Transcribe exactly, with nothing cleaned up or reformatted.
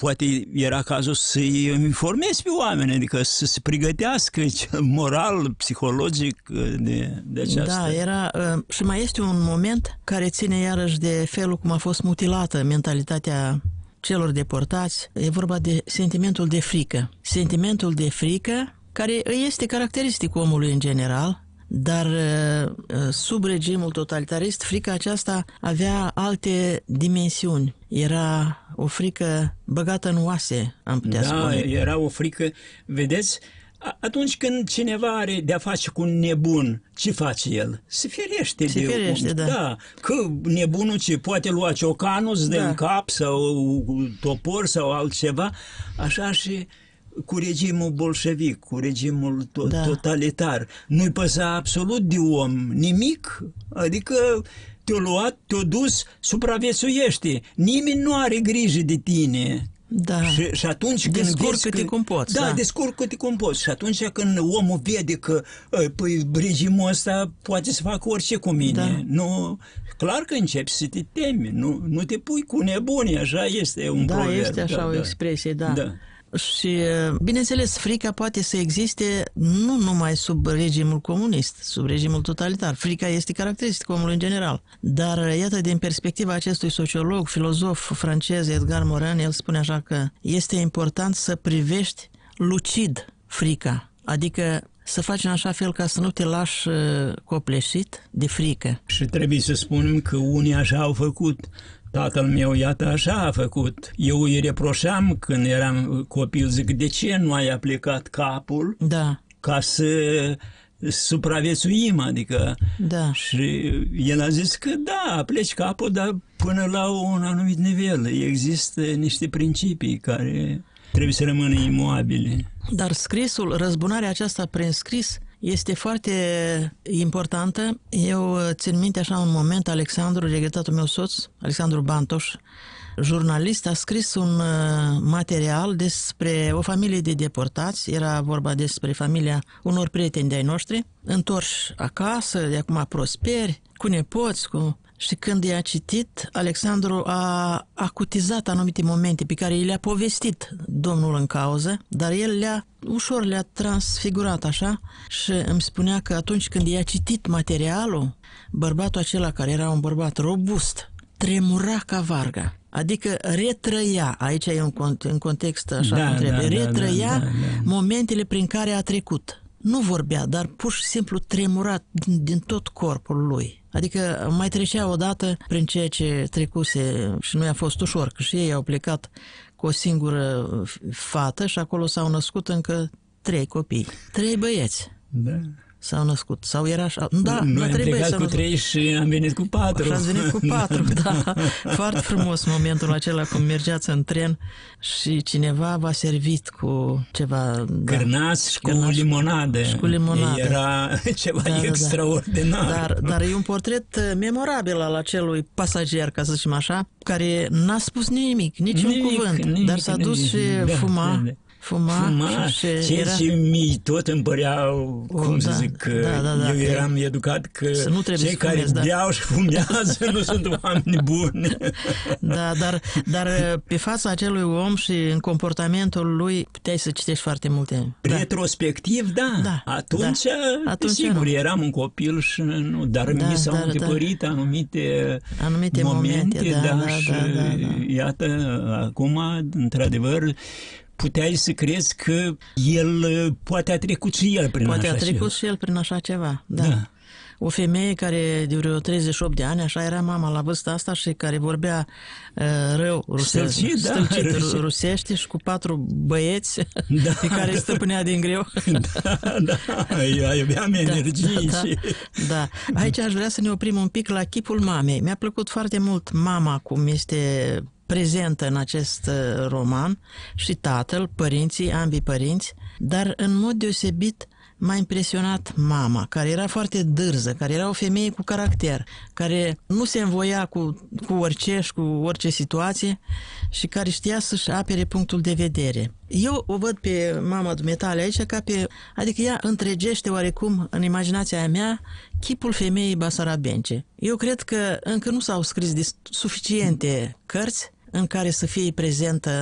poate era cazul să-i informezi pe oameni, adică să se pregătească moral, psihologic de, de aceasta. Da, era, și mai este un moment care ține iarăși de felul cum a fost mutilată mentalitatea celor deportați. E vorba de sentimentul de frică. Sentimentul de frică care este caracteristic omului în general, dar sub regimul totalitarist, frica aceasta avea alte dimensiuni. Era o frică băgată în oase, am putea da, spune. Era o frică, vedeți, atunci când cineva are de-a face cu un nebun, ce face el? Se ferește. Se de ferește, un, da. da. Că nebunul ce poate lua ciocanul, să dă Da. în cap sau topor sau altceva, așa și cu regimul bolșevic, cu regimul to- Da. totalitar. Nu-i păsa absolut de om nimic, adică te-o luat, te-o dus, supraviețuiește. Nimeni nu are grijă de tine. Da. Și, și atunci când Descurcă-te vezi că, cum poți, Da, da. descurcă-te cum poți. Și atunci când omul vede că păi, regimul ăsta poate să facă orice cu mine, Da. nu, clar că începi să te temi, nu, nu te pui cu nebuni, așa este un Da, proverb. este așa da, o da. expresie, da. Da. Și, bineînțeles, frica poate să existe nu numai sub regimul comunist, sub regimul totalitar. Frica este caracteristica omului în general. Dar, iată, din perspectiva acestui sociolog, filozof francez Edgar Morin, el spune așa că este important să privești lucid frica, adică să faci în așa fel ca să nu te lași copleșit de frică. Și trebuie să spunem că unii așa au făcut. Tatăl meu, iată, așa a făcut. Eu îi reproșam când eram copil, zic, de ce nu ai aplicat capul Da, ca să supraviețuim, adică... da. Și el a zis că da, apleci capul, dar până la un anumit nivel. Există niște principii care trebuie să rămână imobile. Dar scrisul, răzbunarea aceasta prin scris este foarte importantă. Eu țin minte așa un moment, Alexandru, regretatul meu soț, Alexandru Bantoș, jurnalist, a scris un material despre o familie de deportați, era vorba despre familia unor prieteni de-ai noștri, întorși acasă, de acum prosperi, cu nepoți, cu... Și când i-a citit, Alexandru a acutizat anumite momente pe care i le-a povestit domnul în cauză, dar el le-a, ușor le-a transfigurat așa și îmi spunea că atunci când i-a citit materialul, bărbatul acela, care era un bărbat robust, tremura ca varga. Adică retrăia, aici e un, în context așa Da, cum trebuie, da, da, retrăia da, da, da. momentele prin care a trecut. Nu vorbea, dar pur și simplu tremura din, din tot corpul lui. Adică mai trecea odată prin ceea ce trecuse și nu i-a fost ușor, că și ei au plecat cu o singură fată și acolo s-au născut încă trei copii. Trei băieți Da. s-au născut. Sau era așa... Da, Noi la am trei băieți plecat s-au cu născut. trei și am venit cu patru. Și ați venit cu patru, da. Foarte frumos momentul acela cum mergeați în tren și cineva v-a servit cu ceva... Da, Cârnați și cu cârnați limonadă. și cu limonadă. Era ceva Da, da, da. extraordinar. Dar, dar e un portret memorabil al acelui pasager, ca să zicem așa, care n-a spus nimic, niciun Nimic, cuvânt, nimic, dar s-a dus nimic. și Da, fuma, da, da. fuma, Fuma, și, și ceea era... ce mi tot îmi păreau, O, cum da, să zic, că da, da, da, eu că eram educat că să nu trebuie cei să care fumezi, da. beau și fumează nu sunt oameni buni. Da, dar, dar pe fața acelui om și în comportamentul lui puteai să citești foarte multe. Da. Retrospectiv, da. Da, Atunci, da. Atunci sigur, nu. eram un copil și nu, dar Da, mi s-au dar, întipărit da. anumite, Anumite momente, da, da, da, și da, da, da. iată, acum, într-adevăr, puteai să crezi că el poate a trecut și el prin Poate așa a trecut ceva. și el prin așa ceva, da. Da. O femeie care de vreo treizeci și opt de ani, așa era mama la vârsta asta și care vorbea uh, rău ruse, Stâlcit, da, stâlcit ruse. rusește și cu patru băieți Da. pe care îi stăpânea din greu. Da, da, eu aveam energie da, și... da. Aici aș vrea să ne oprim un pic la chipul mamei. Mi-a plăcut foarte mult mama cum este prezentă în acest roman și tatăl, părinții, ambii părinți, dar în mod deosebit m-a impresionat mama, care era foarte dârză, care era o femeie cu caracter, care nu se învoia cu, cu orice și cu orice situație și care știa să-și apere punctul de vedere. Eu o văd pe mama dumitale aici ca pe... Adică ea întregește oarecum în imaginația mea chipul femeii basarabence. Eu cred că încă nu s-au scris suficiente cărți în care să fie prezentă